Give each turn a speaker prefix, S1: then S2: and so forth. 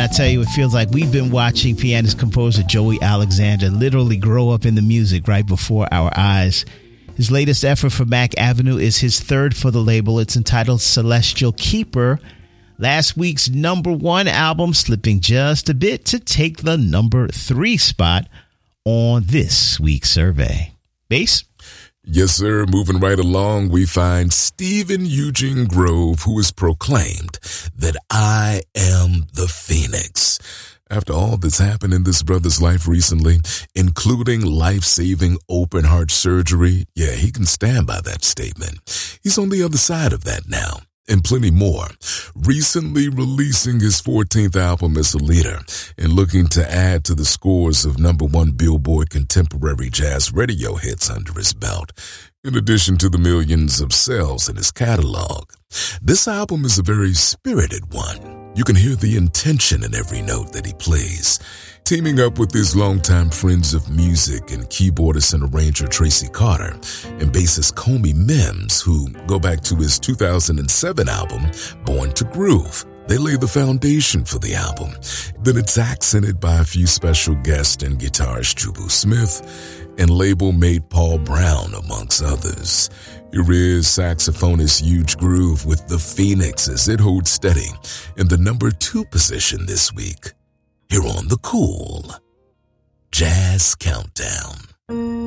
S1: tell you, it feels like we've been watching pianist-composer Joey Alexander literally grow up in the music right before our eyes. His latest effort for Mac Avenue is his third for the label. It's entitled Celestial Keeper. Last week's number one album slipping just a bit to take the number 3 spot on this week's survey. Bass?
S2: Yes, sir. Moving right along, we find Stephen Eugene Grove, who has proclaimed that I am the Phoenix. After all that's happened in this brother's life recently, including life-saving open heart surgery, yeah, he can stand by that statement. He's on the other side of that now. And plenty more. Recently releasing his 14th album as a leader and looking to add to the scores of number 1 Billboard contemporary jazz radio hits under his belt, in addition to the millions of sales in his catalog. This album is a very spirited one. You can hear the intention in every note that he plays. Teaming up with his longtime friends of music and keyboardist and arranger Tracy Carter and bassist Comey Mims, who go back to his 2007 album, Born to Groove. They lay the foundation for the album. Then it's accented by a few special guests and guitarist Jubu Smith and label-mate Paul Brown, amongst others. Here is saxophonist Huge Groove with the Phoenix as it holds steady in the number 2 position this week. Here on the Cool Jazz Countdown.